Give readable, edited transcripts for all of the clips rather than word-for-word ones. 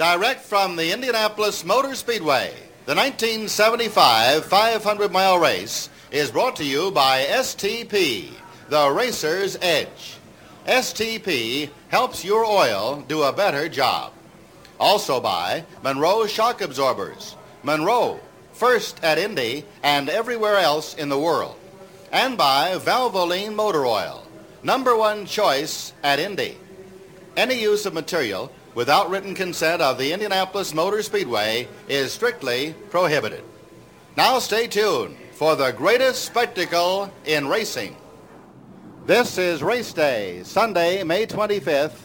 Direct from the Indianapolis Motor Speedway, the 1975 500-mile race is brought to you by STP, the Racer's Edge. STP helps your oil do a better job. Also by Monroe Shock Absorbers. Monroe, first at Indy and everywhere else in the world. And by Valvoline Motor Oil, #1 choice at Indy. Any use of material without written consent of the Indianapolis Motor Speedway is strictly prohibited. Now stay tuned for the greatest spectacle in racing. This is Race Day, Sunday, May 25th,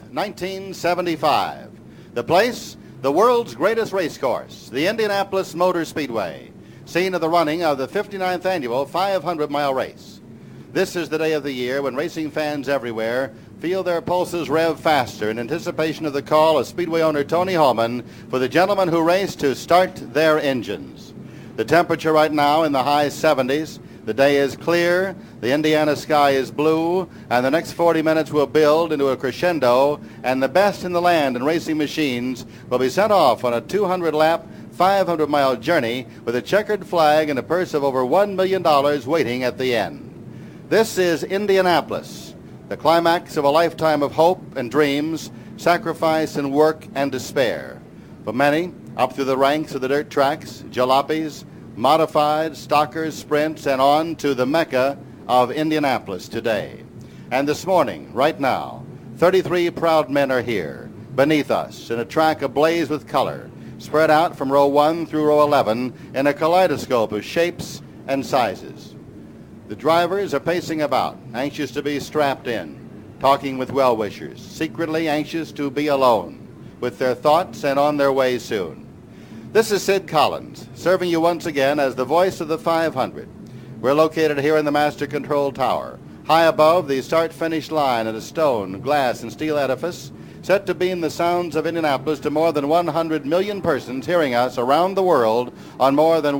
1975. The place, the world's greatest race course, the Indianapolis Motor Speedway, scene of the running of the 59th annual 500-mile race. This is the day of the year when racing fans everywhere feel their pulses rev faster in anticipation of the call of Speedway owner Tony Hulman for the gentlemen who race to start their engines. The temperature right now in the high 70s. The day is clear, the Indiana sky is blue, and the next 40 minutes will build into a crescendo, and the best in the land in racing machines will be sent off on a 200-lap, 500-mile journey with a checkered flag and a purse of over $1 million waiting at the end. This is Indianapolis, the climax of a lifetime of hope and dreams, sacrifice and work and despair. For many, up through the ranks of the dirt tracks, jalopies, modified, stockers, sprints, and on to the Mecca of Indianapolis today. And this morning, right now, 33 proud men are here, beneath us, in a track ablaze with color, spread out from row 1 through row 11 in a kaleidoscope of shapes and sizes. The drivers are pacing about, anxious to be strapped in, talking with well-wishers, secretly anxious to be alone, with their thoughts and on their way soon. This is Sid Collins, serving you once again as the voice of the 500. We're located here in the Master Control Tower, high above the start-finish line at a stone, glass, and steel edifice, set to beam the sounds of Indianapolis to more than 100 million persons hearing us around the world on more than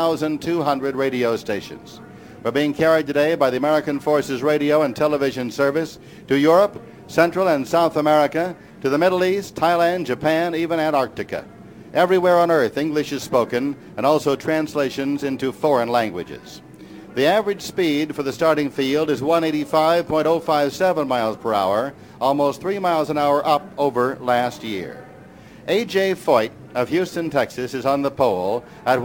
1,200 radio stations. We're being carried today by the American Forces Radio and Television Service to Europe, Central and South America, to the Middle East, Thailand, Japan, even Antarctica. Everywhere on Earth, English is spoken, and also translations into foreign languages. The average speed for the starting field is 185.057 miles per hour, almost 3 miles an hour up over last year. A.J. Foyt of Houston, Texas, is on the pole at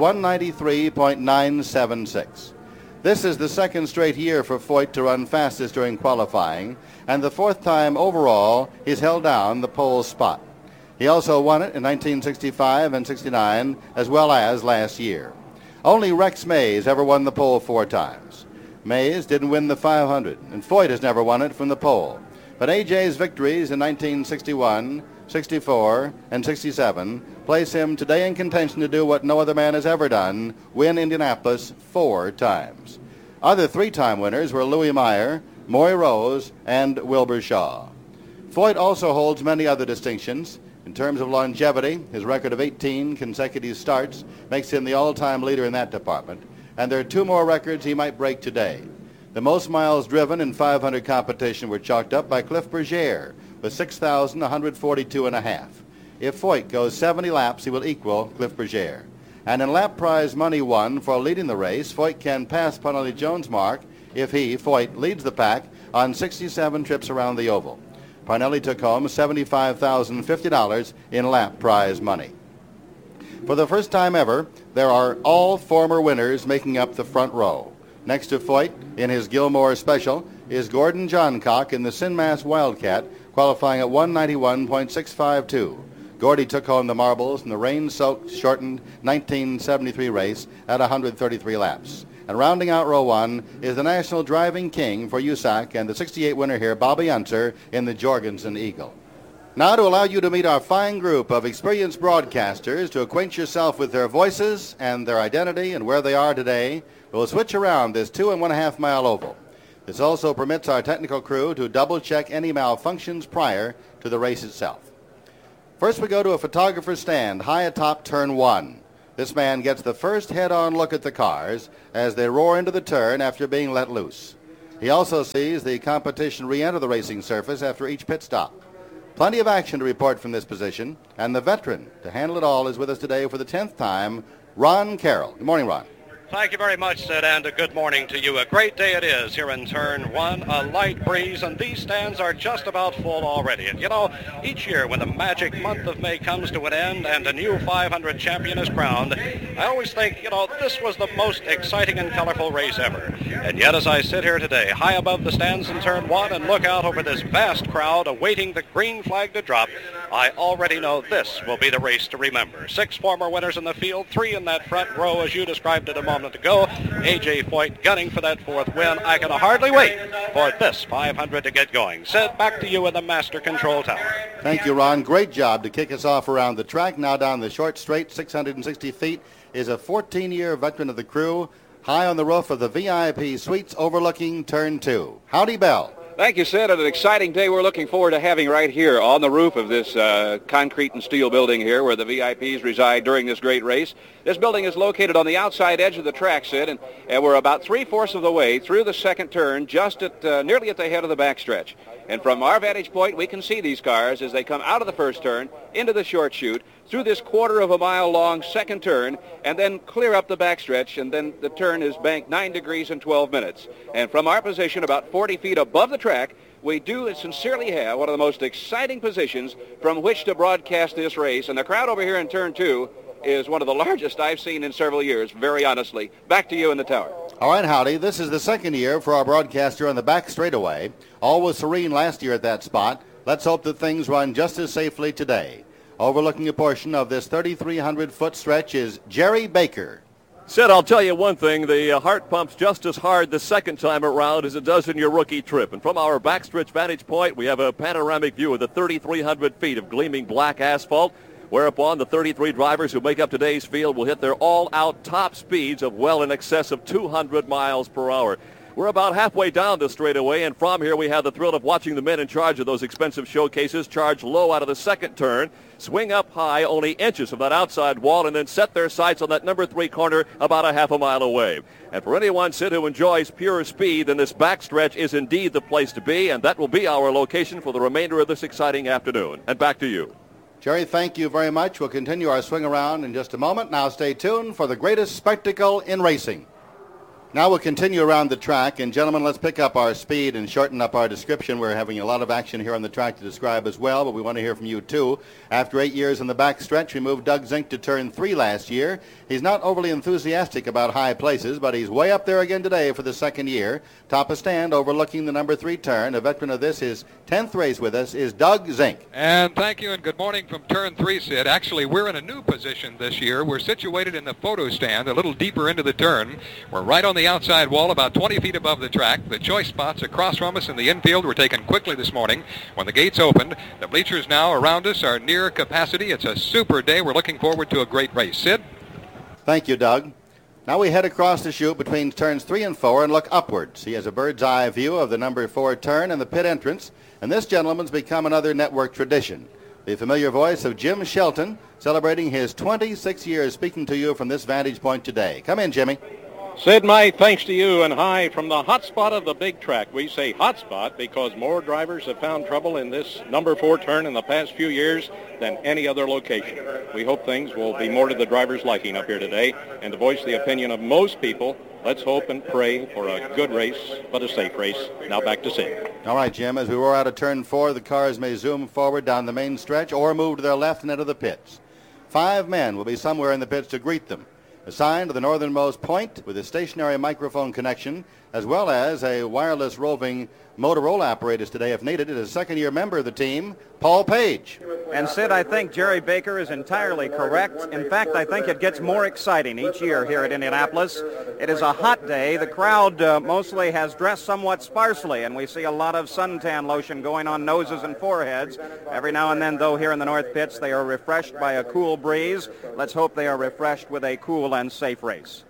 193.976. This is the second straight year for Foyt to run fastest during qualifying, and the fourth time overall he's held down the pole spot. He also won it in 1965 and 69, as well as last year. Only Rex Mays ever won the pole 4 times. Mays didn't win the 500, and Foyt has never won it from the pole. But A.J.'s victories in 1961, 64, and 67 place him today in contention to do what no other man has ever done, win Indianapolis 4 times. Other 3-time winners were Louis Meyer, Maury Rose, and Wilbur Shaw. Foyt also holds many other distinctions. In terms of longevity, his record of 18 consecutive starts makes him the all-time leader in that department, and there are 2 more records he might break today. The most miles driven in 500 competition were chalked up by Cliff Bergier with 6,142.5. If Foyt goes 70 laps, he will equal Cliff Bergier. And in lap prize money won for leading the race, Foyt can pass Parnelli Jones' mark if he, Foyt, leads the pack on 67 trips around the oval. Parnelli took home $75,050 in lap prize money. For the first time ever, there are all former winners making up the front row. Next to Foyt, in his Gilmore Special, is Gordon Johncock in the Sinmas Wildcat, qualifying at 191.652. Gordy took home the marbles in the rain-soaked, shortened 1973 race at 133 laps. And rounding out row 1 is the national driving king for USAC and the 68 winner here, Bobby Unser, in the Jorgensen Eagle. Now, to allow you to meet our fine group of experienced broadcasters, to acquaint yourself with their voices and their identity and where they are today, we'll switch around this 2.5-mile oval. This also permits our technical crew to double-check any malfunctions prior to the race itself. First, we go to a photographer's stand high atop turn 1. This man gets the first head-on look at the cars as they roar into the turn after being let loose. He also sees the competition re-enter the racing surface after each pit stop. Plenty of action to report from this position, and the veteran to handle it all is with us today for the 10th time, Ron Carroll. Good morning, Ron. Thank you very much, Sid, and a good morning to you. A great day it is here in Turn 1, a light breeze, and these stands are just about full already. And, you know, each year when the magic month of May comes to an end and a new 500 champion is crowned, I always think, you know, this was the most exciting and colorful race ever. And yet, as I sit here today, high above the stands in Turn 1 and look out over this vast crowd awaiting the green flag to drop, I already know this will be the race to remember. 6 former winners in the field, 3 in that front row, as you described it a moment ago. A.J. Foyt gunning for that 4th win. I can hardly wait for this 500 to get going. Sid, back to you in the master control tower. Thank you, Ron. Great job to kick us off around the track. Now down the short straight, 660 feet, is a 14-year veteran of the crew, high on the roof of the VIP suites overlooking Turn 2. Howdy, Bell. Thank you, Sid. An exciting day we're looking forward to having right here on the roof of this concrete and steel building here where the VIPs reside during this great race. This building is located on the outside edge of the track, Sid, and we're about 3/4 of the way through the second turn, just at nearly at the head of the backstretch. And from our vantage point, we can see these cars as they come out of the first turn into the short chute, through this 1/4 mile long second turn, and then clear up the backstretch, and then the turn is banked 9 degrees in 12 minutes. And from our position about 40 feet above the track, we do sincerely have one of the most exciting positions from which to broadcast this race. And the crowd over here in Turn 2 is one of the largest I've seen in several years, very honestly. Back to you in the tower. All right, Howdy. This is the second year for our broadcaster on the back straightaway. All was serene last year at that spot. Let's hope that things run just as safely today. Overlooking a portion of this 3,300-foot stretch is Jerry Baker. Sid, I'll tell you one thing. The heart pumps just as hard the second time around as it does in your rookie trip. And from our backstretch vantage point, we have a panoramic view of the 3,300 feet of gleaming black asphalt, whereupon the 33 drivers who make up today's field will hit their all-out top speeds of well in excess of 200 miles per hour. We're about halfway down the straightaway, and from here we have the thrill of watching the men in charge of those expensive showcases charge low out of the second turn, swing up high only inches from that outside wall, and then set their sights on that number 3 corner about a half a mile away. And for anyone, Sid, who enjoys pure speed, then this backstretch is indeed the place to be, and that will be our location for the remainder of this exciting afternoon. And back to you. Jerry, thank you very much. We'll continue our swing around in just a moment. Now stay tuned for the greatest spectacle in racing. Now we'll continue around the track, and gentlemen, let's pick up our speed and shorten up our description. We're having a lot of action here on the track to describe as well, but we want to hear from you too. After 8 years in the back stretch, we moved Doug Zink to Turn 3 last year. He's not overly enthusiastic about high places, but he's way up there again today for the second year. Top of stand overlooking the number 3 turn. A veteran of this, his 10th race with us, is Doug Zink. And thank you and good morning from Turn 3, Sid. Actually, we're in a new position this year. We're situated in the photo stand a little deeper into the turn. We're right on the outside wall, about 20 feet above the track. The choice spots across from us in the infield were taken quickly this morning when the gates opened. The bleachers now around us are near capacity. It's a super day. We're looking forward to a great race. Sid? Thank you, Doug. Now we head across the chute between turns 3 and 4 and look upwards. He has a bird's eye view of the number 4 turn and the pit entrance, and this gentleman's become another network tradition. The familiar voice of Jim Shelton, celebrating his 26 years speaking to you from this vantage point today. Come in, Jimmy. Sid, my thanks to you, and hi from the hot spot of the big track. We say hot spot because more drivers have found trouble in this number 4 turn in the past few years than any other location. We hope things will be more to the drivers' liking up here today, and to voice the opinion of most people, let's hope and pray for a good race, but a safe race. Now back to Sid. All right, Jim, as we roar out of Turn 4, the cars may zoom forward down the main stretch or move to their left and enter the pits. 5 men will be somewhere in the pits to greet them. Assigned to the northernmost point with a stationary microphone connection, as well as a wireless roving Motorola apparatus today if needed, is a second-year member of the team, Paul Page. And Sid, I think Jerry Baker is entirely correct. In fact, I think it gets more exciting each year here at Indianapolis. It is a hot day. The crowd mostly has dressed somewhat sparsely, and we see a lot of suntan lotion going on noses and foreheads. Every now and then, though, here in the north pits, they are refreshed by a cool breeze. Let's hope they are refreshed with a cool and safe race.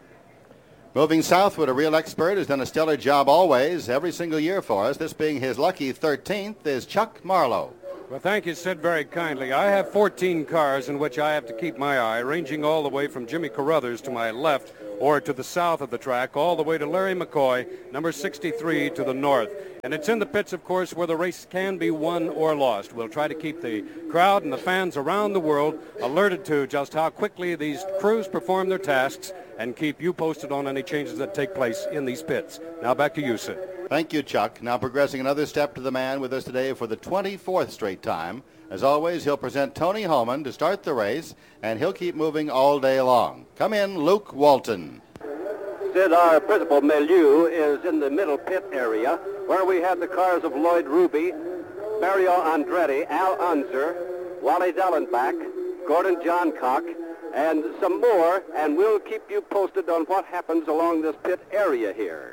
Moving southward, a real expert who's done a stellar job always, every single year for us, this being his lucky 13th, is Chuck Marlowe. Well, thank you, Sid, very kindly. I have 14 cars in which I have to keep my eye, ranging all the way from Jimmy Carruthers to my left or to the south of the track, all the way to Larry McCoy, number 63, to the north. And it's in the pits, of course, where the race can be won or lost. We'll try to keep the crowd and the fans around the world alerted to just how quickly these crews perform their tasks and keep you posted on any changes that take place in these pits. Now back to you, Sid. Thank you, Chuck. Now progressing another step to the man with us today for the 24th straight time. As always, he'll present Tony Holman to start the race, and he'll keep moving all day long. Come in, Luke Walton. Sid, our principal milieu is in the middle pit area, where we have the cars of Lloyd Ruby, Mario Andretti, Al Unser, Wally Dallenbach, Gordon Johncock, and some more, and we'll keep you posted on what happens along this pit area here.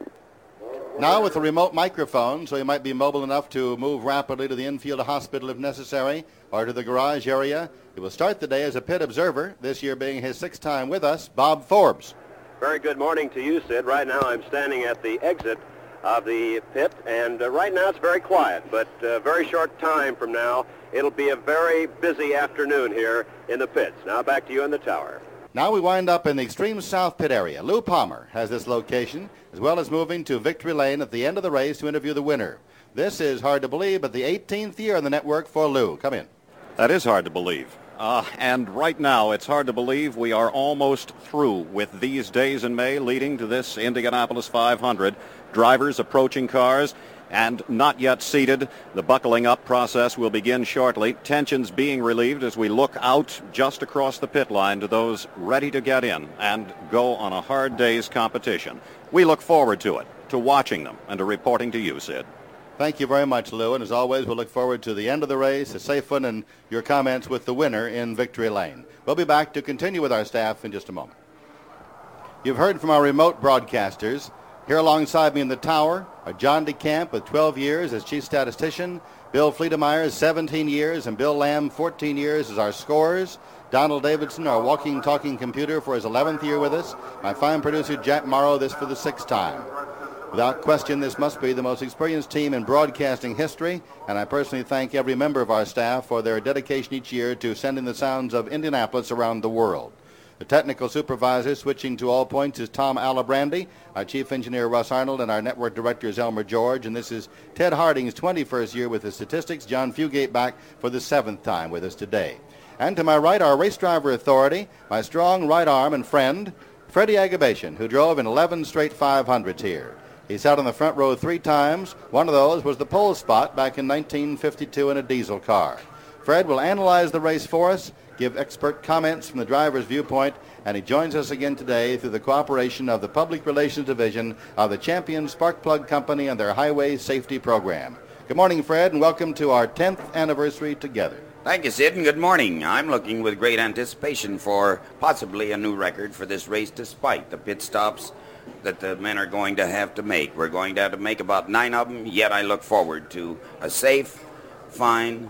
Now with a remote microphone, so you might be mobile enough to move rapidly to the infield hospital if necessary, or to the garage area. He will start the day as a pit observer, this year being his 6th time with us, Bob Forbes. Very good morning to you, Sid. Right now I'm standing at the exit of the pit, and right now it's very quiet, but a very short time from now, it'll be a very busy afternoon here in the pits. Now back to you in the tower. Now we wind up in the extreme south pit area. Lou Palmer has this location, as well as moving to Victory Lane at the end of the race to interview the winner. This is hard to believe, but the 18th year on the network for Lou. Come in. That is hard to believe. And right now, it's hard to believe we are almost through with these days in May leading to this Indianapolis 500. Drivers approaching cars and not yet seated. The buckling up process will begin shortly. Tensions being relieved as we look out just across the pit line to those ready to get in and go on a hard day's competition. We look forward to it, to watching them, and to reporting to you, Sid. Thank you very much, Lou. And as always, we'll look forward to the end of the race, a safe one, and your comments with the winner in Victory Lane. We'll be back to continue with our staff in just a moment. You've heard from our remote broadcasters. Here alongside me in the tower are John DeCamp with 12 years as chief statistician, Bill Fleetemeyer 17 years, and Bill Lamb 14 years as our scorers. Donald Davidson, our walking, talking computer, for his 11th year with us. My fine producer, Jack Morrow, this for the 6th time. Without question, this must be the most experienced team in broadcasting history, and I personally thank every member of our staff for their dedication each year to sending the sounds of Indianapolis around the world. The technical supervisor, switching to all points, is Tom Alibrandi. Our chief engineer, Russ Arnold, and our network director is Elmer George. And this is Ted Harding's 21st year with the statistics. John Fugate back for the 7th time with us today. And to my right, our race driver authority, my strong right arm and friend, Freddie Agabation, who drove in 11 straight 500s here. He sat on the front row 3 times. One of those was the pole spot back in 1952 in a diesel car. Fred will analyze the race for us, give expert comments from the driver's viewpoint, and he joins us again today through the cooperation of the Public Relations Division of the Champion Spark Plug Company and their Highway Safety Program. Good morning, Fred, and welcome to our 10th anniversary together. Thank you, Sid, and good morning. I'm looking with great anticipation for possibly a new record for this race, despite the pit stops that the men are going to have to make. We're going to have to make about 9 of them, yet I look forward to a safe, fine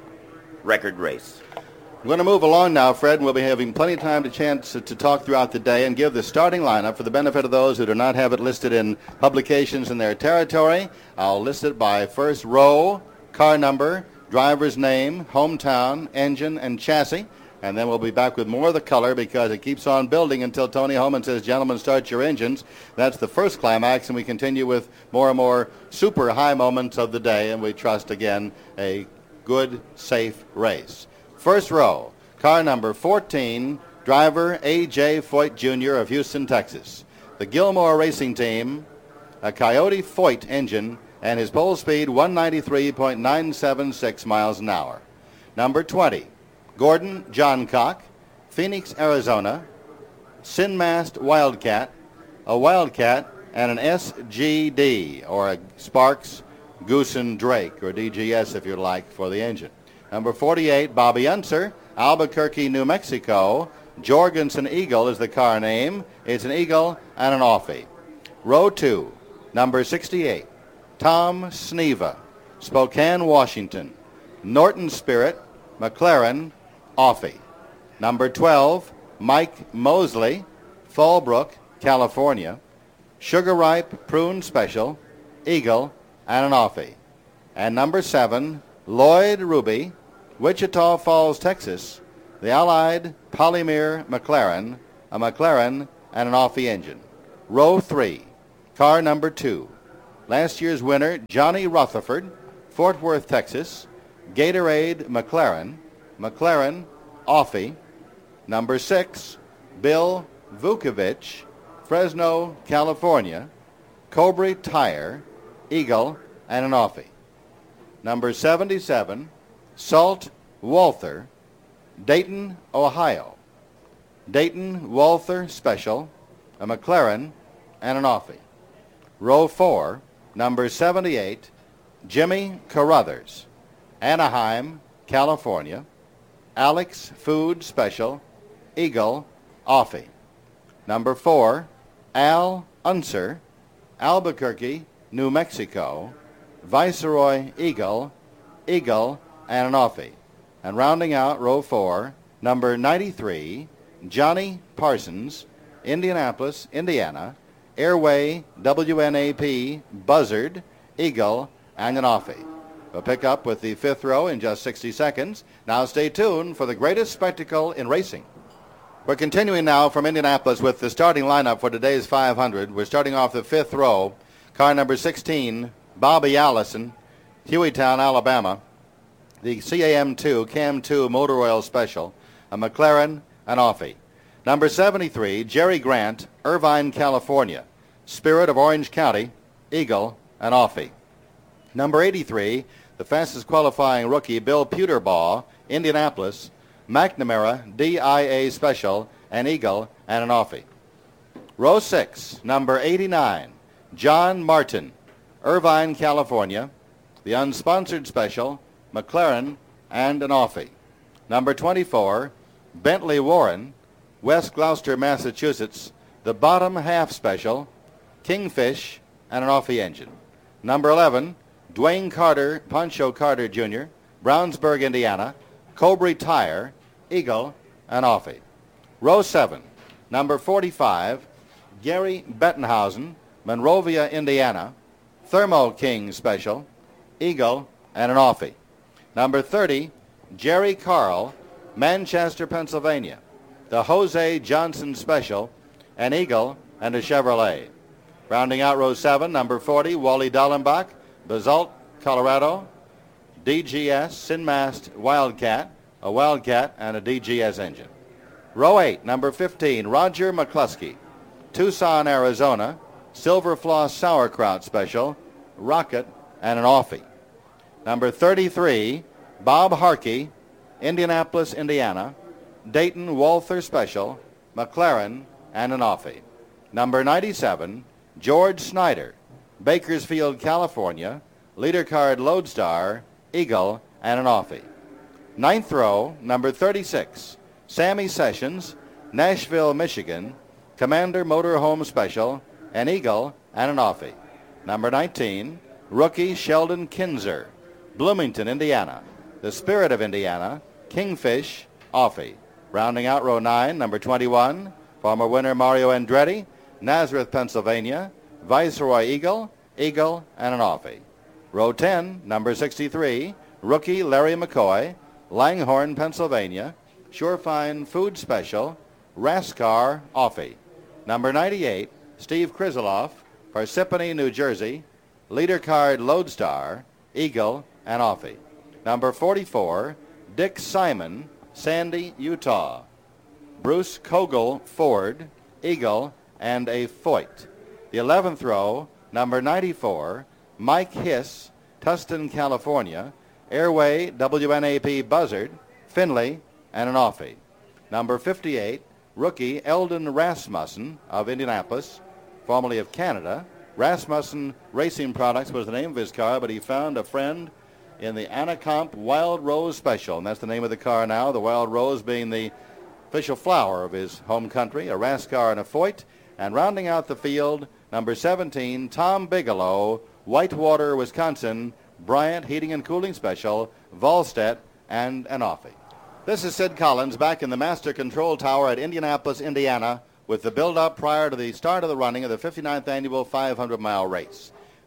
record race. We're going to move along now, Fred, and we'll be having plenty of time to talk throughout the day and give the starting lineup for the benefit of those who do not have it listed in publications in their territory. I'll list it by first row, car number, driver's name, hometown, engine, and chassis. And then we'll be back with more of the color because it keeps on building until Tony Holman says, gentlemen, start your engines. That's the first climax, and we continue with more and more super high moments of the day, and we trust, again, a good, safe race. First row, car number 14, driver A.J. Foyt Jr. of Houston, Texas. The Gilmore Racing Team, a Coyote Foyt engine, and his pole speed 193.976 miles an hour. Number 20, Gordon Johncock, Phoenix, Arizona, Sinmast Wildcat, a Wildcat, and an SGD, or a Sparks Goosen Drake, or DGS if you like, for the engine. Number 48, Bobby Unser, Albuquerque, New Mexico. Jorgensen Eagle is the car name. It's an Eagle and an Offie. Row 2, number 68, Tom Sneva, Spokane, Washington. Norton Spirit, McLaren, Offie. Number 12, Mike Mosley, Fallbrook, California. Sugar Ripe Prune Special, Eagle, and an Offie. And number 7, Lloyd Ruby, Wichita Falls, Texas, the Allied Polymer McLaren, a McLaren and an Offie engine. Row 3, car number 2. Last year's winner, Johnny Rutherford, Fort Worth, Texas. Gatorade McLaren, McLaren Offie. Number 6, Bill Vukovich, Fresno, California. Cobra Tire, Eagle, and an Offie. Number 77, Salt Walther, Dayton, Ohio. Dayton Walther Special, a McLaren, and an Offie. Row 4, number 78, Jimmy Carruthers, Anaheim, California. Alex Food Special, Eagle, Offie. Number 4, Al Unser, Albuquerque, New Mexico. Viceroy Eagle, Eagle, and an Offie. And rounding out row 4, number 93, Johnny Parsons, Indianapolis, Indiana. Airway WNAP, Buzzard, Eagle, and an Offie. We'll pick up with the 5th row in just 60 seconds. Now stay tuned for the greatest spectacle in racing. We're continuing now from Indianapolis with the starting lineup for today's 500. We're starting off the 5th row. Car number 16, Bobby Allison, Hueytown, Alabama. The CAM2, CAM2 Motor Oil Special, a McLaren, an Offie. Number 73, Jerry Grant, Irvine, California. Spirit of Orange County, Eagle, an Offie. Number 83, the fastest qualifying rookie, Bill Puterbaugh, Indianapolis. McNamara, DIA Special, an Eagle, and an Offie. Row 6, number 89, John Martin, Irvine, California. The unsponsored Special, McLaren, and an Offie. Number 24, Bentley Warren, West Gloucester, Massachusetts. The bottom half Special, Kingfish, and an Offie engine. Number 11, Dwayne Carter, Pancho Carter Jr., Brownsburg, Indiana. Cobra Tire, Eagle, and Offie. Row 7, number 45, Gary Bettenhausen, Monrovia, Indiana. Thermo King Special, Eagle, and an Offie. Number 30, Jerry Carl, Manchester, Pennsylvania. The Jose Johnson Special, an Eagle, and a Chevrolet. Rounding out row 7, number 40, Wally Dallenbach, Basalt, Colorado. DGS Sinmast Wildcat, a Wildcat, and a DGS engine. Row 8, number 15, Roger McCluskey, Tucson, Arizona. Silver Floss Sauerkraut Special, Rocket, and an Offie. Number 33, Bob Harkey, Indianapolis, Indiana. Dayton Walther Special, McLaren, and an Offie. Number 97, George Snyder, Bakersfield, California. Leader card Lodestar, Eagle, and an Offie. 9th row, number 36, Sammy Sessions, Nashville, Michigan. Commander Motorhome Special, an Eagle, and an Offie. Number 19, rookie Sheldon Kinzer, Bloomington, Indiana. The Spirit of Indiana, Kingfish, Offie. Rounding out row 9, number 21, former winner Mario Andretti, Nazareth, Pennsylvania. Viceroy Eagle, Eagle, and an Offie. Row 10, number 63, rookie Larry McCoy, Langhorne, Pennsylvania. Surefine Food Special, Rascar, Offie. Number 98, Steve Krizeloff, Parsippany, New Jersey. Leader card Lodestar, Eagle, and Offie. Number 44, Dick Simon, Sandy, Utah. Bruce Kogel, Ford, Eagle, and a Foyt. The 11th row, number 94, Mike Hiss, Tustin, California. Airway WNAP Buzzard, Finley, and an Offie. Number 58, rookie Eldon Rasmussen of Indianapolis, formerly of Canada. Rasmussen Racing Products was the name of his car, but he found a friend in the Anacomp Wild Rose Special, and that's the name of the car now, the Wild Rose being the official flower of his home country, a Rascar and a Foyt. And rounding out the field, number 17, Tom Bigelow, Whitewater, Wisconsin, Bryant Heating and Cooling Special, Volstedt, and an Offie. This is Sid Collins back in the Master Control Tower at Indianapolis, Indiana, with the build-up prior to the start of the running of the 59th Annual 500-mile race.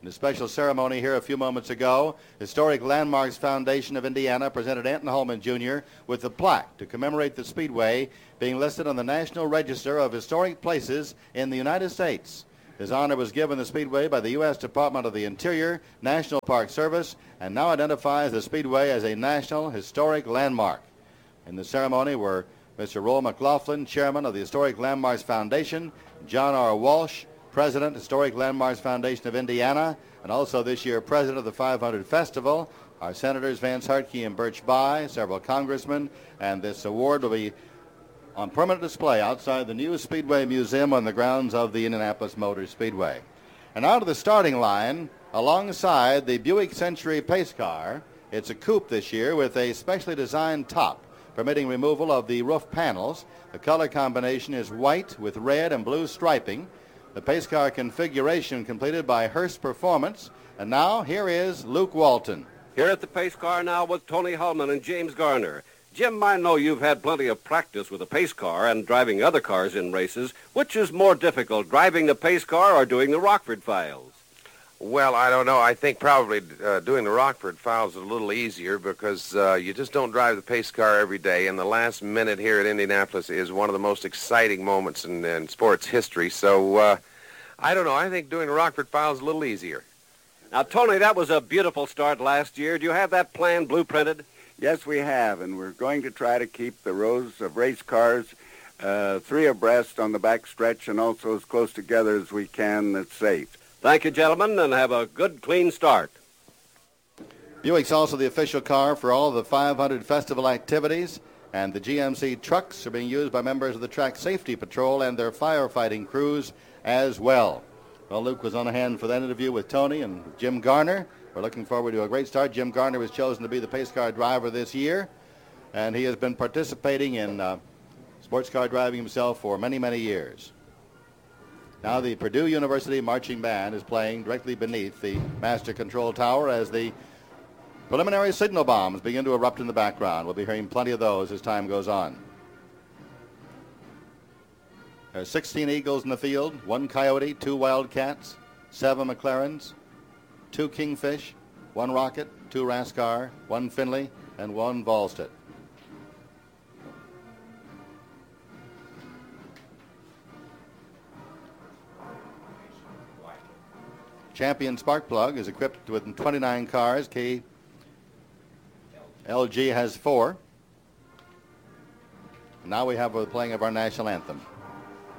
In a special ceremony here a few moments ago, Historic Landmarks Foundation of Indiana presented Anton Holman Jr. with a plaque to commemorate the Speedway being listed on the National Register of Historic Places in the United States. His honor was given the Speedway by the U.S. Department of the Interior, National Park Service, and now identifies the Speedway as a National Historic Landmark. In the ceremony were Mr. Roll McLaughlin, Chairman of the Historic Landmarks Foundation, John R. Walsh, President, Historic Landmarks Foundation of Indiana, and also this year President of the 500 Festival, our Senators Vance Hartke and Birch Bayh, several congressmen, and this award will be on permanent display outside the new Speedway Museum on the grounds of the Indianapolis Motor Speedway. And out of the starting line, alongside the Buick Century Pace Car, it's a coupe this year with a specially designed top, permitting removal of the roof panels. The color combination is white with red and blue striping. The pace car configuration completed by Hearst Performance. And now, here is Luke Walton. Here at the pace car now with Tony Hulman and James Garner. Jim, I know you've had plenty of practice with a pace car and driving other cars in races. Which is more difficult, driving the pace car or doing the Rockford Files? Well, I don't know. I think probably doing the Rockford Files is a little easier because you just don't drive the pace car every day, and the last minute here at Indianapolis is one of the most exciting moments in sports history. So, I don't know. I think doing the Rockford Files is a little easier. Now, Tony, that was a beautiful start last year. Do you have that plan blueprinted? Yes, we have, and we're going to try to keep the rows of race cars 3 abreast on the back stretch and also as close together as we can that's safe. Thank you, gentlemen, and have a good, clean start. Buick's also the official car for all of the 500 festival activities, and the GMC trucks are being used by members of the Track Safety Patrol and their firefighting crews as well. Well, Luke was on hand for that interview with Tony and Jim Garner. We're looking forward to a great start. Jim Garner was chosen to be the pace car driver this year, and he has been participating in sports car driving himself for many, many years. Now the Purdue University Marching Band is playing directly beneath the Master Control Tower as the preliminary signal bombs begin to erupt in the background. We'll be hearing plenty of those as time goes on. There are 16 Eagles in the field, 1 Coyote, 2 Wildcats, 7 McLarens, 2 Kingfish, 1 Rocket, 2 Raskar, 1 Finley, and 1 Volstead. Champion Sparkplug is equipped with 29 cars. LG has 4. Now we have the playing of our national anthem.